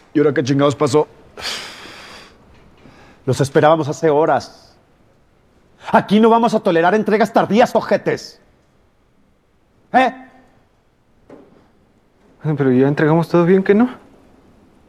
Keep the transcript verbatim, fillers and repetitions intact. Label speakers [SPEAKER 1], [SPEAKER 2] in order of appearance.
[SPEAKER 1] ¿Y ahora qué chingados pasó?
[SPEAKER 2] Los esperábamos hace horas. Aquí no vamos a tolerar entregas tardías, ojetes. ¿Eh?
[SPEAKER 3] Pero ya entregamos todo bien, ¿que no?